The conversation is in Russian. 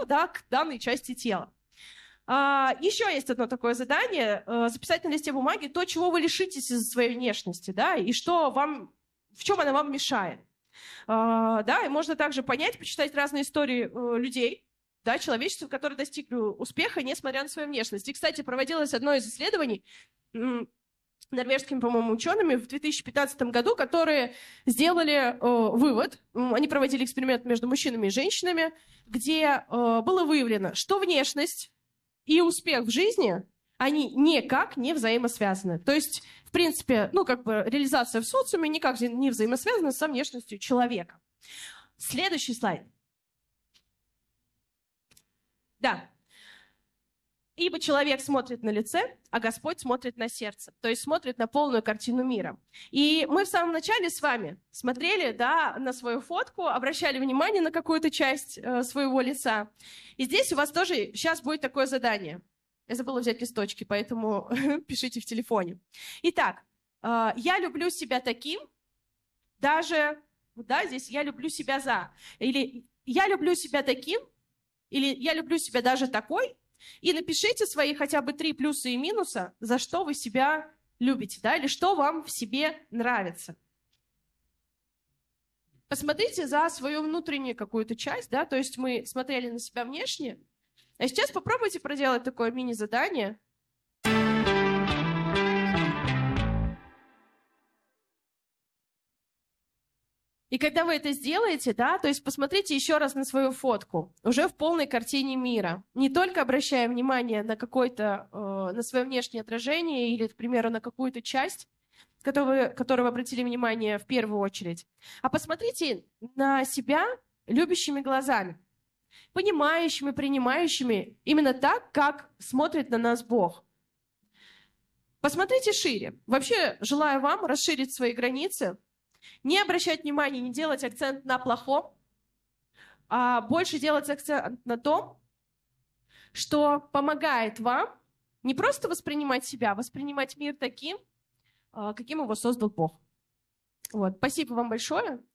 да, к данной части тела. Еще есть одно такое задание, записать на листе бумаги то, чего вы лишитесь из-за своей внешности, да, и что вам, в чем она вам мешает. Да, и можно также понять, почитать разные истории людей, да, человечества, которые достигли успеха, несмотря на свою внешность. И, кстати, проводилось одно из исследований норвежскими, по-моему, учеными в 2015 году, которые сделали вывод, они проводили эксперимент между мужчинами и женщинами, где было выявлено, что внешность и успех в жизни, они никак не взаимосвязаны. То есть, в принципе, ну, как бы реализация в социуме никак не взаимосвязана со внешностью человека. Следующий слайд. Да. Ибо человек смотрит на лице, а Господь смотрит на сердце. То есть смотрит на полную картину мира. И мы в самом начале с вами смотрели, да, на свою фотку, обращали внимание на какую-то часть своего лица. И здесь у вас тоже сейчас будет такое задание. Я забыла взять листочки, поэтому пишите в телефоне. Итак, я люблю себя таким, даже, да, здесь я люблю себя за. Или я люблю себя таким, или я люблю себя даже такой. И напишите свои хотя бы 3 плюса и минуса, за что вы себя любите, да, или что вам в себе нравится. Посмотрите за свою внутреннюю какую-то часть, да, то есть мы смотрели на себя внешне, а сейчас попробуйте проделать такое мини-задание. И когда вы это сделаете, да, то есть посмотрите еще раз на свою фотку, уже в полной картине мира. Не только обращая внимание на какое-то, на свое внешнее отражение или, к примеру, на какую-то часть, которую вы обратили внимание в первую очередь, а посмотрите на себя любящими глазами, понимающими, принимающими именно так, как смотрит на нас Бог. Посмотрите шире. Вообще, желаю вам расширить свои границы, не обращать внимания, не делать акцент на плохом, а больше делать акцент на том, что помогает вам не просто воспринимать себя, а воспринимать мир таким, каким его создал Бог. Вот. Спасибо вам большое.